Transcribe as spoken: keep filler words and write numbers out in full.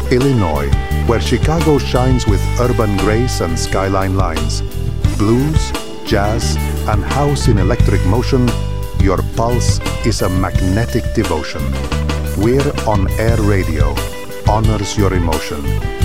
Illinois, where Chicago shines with urban grace and skyline lines. Blues, jazz, and house in electric motion, your pulse is a magnetic devotion. We're On Air Radio, honors your emotion.